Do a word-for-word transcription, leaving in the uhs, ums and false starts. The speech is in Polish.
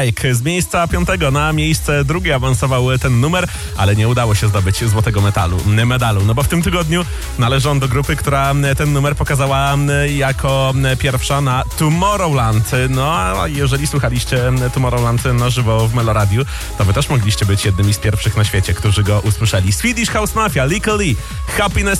Z miejsca piątego na miejsce drugie awansował ten numer, ale nie udało się zdobyć złotego metalu, medalu. No bo w tym tygodniu należy on do grupy, która ten numer pokazała jako pierwsza na Tomorrowland. No a jeżeli słuchaliście Tomorrowland na żywo w Meloradiu, to wy też mogliście być jednymi z pierwszych na świecie, którzy go usłyszeli. Swedish House Mafia, Lykke Li, Happiness